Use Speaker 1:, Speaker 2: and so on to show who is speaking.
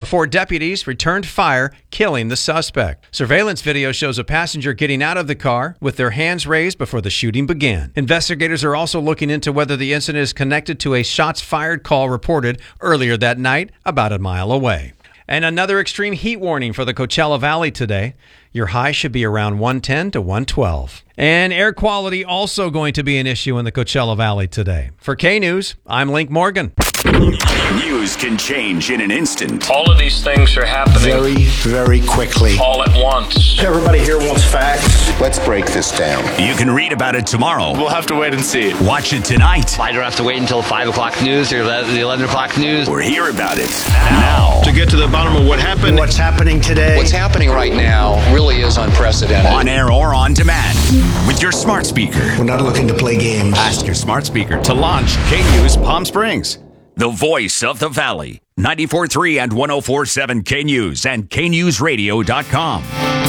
Speaker 1: before deputies returned fire, killing the suspect. Surveillance video shows a passenger getting out of the car with their hands raised before the shooting began. Investigators are also looking into whether the incident is connected to a shots fired call reported earlier that night about a mile away. And another extreme heat warning for the Coachella Valley today. Your high should be around 110 to 112. And air quality also going to be an issue in the Coachella Valley today. For K-News, I'm Link Morgan.
Speaker 2: News can change in an instant.
Speaker 3: All of these things are happening
Speaker 4: very, very quickly.
Speaker 3: all at once.
Speaker 4: Everybody here wants facts.
Speaker 5: Let's break this down.
Speaker 2: You can read about it tomorrow.
Speaker 6: We'll have to wait and see.
Speaker 2: Watch it tonight.
Speaker 7: I don't have to wait until 5 o'clock news or the 11 o'clock news.
Speaker 2: Or hear about it now.
Speaker 6: To get to the bottom of what happened.
Speaker 4: What's happening today?
Speaker 5: What's happening right now really is unprecedented.
Speaker 2: On air or on demand. With your smart speaker.
Speaker 4: We're not looking to play games.
Speaker 2: Ask your smart speaker to launch K-News Palm Springs. The voice of the valley. 94.3 and 104.7 K-News and KNewsRadio.com.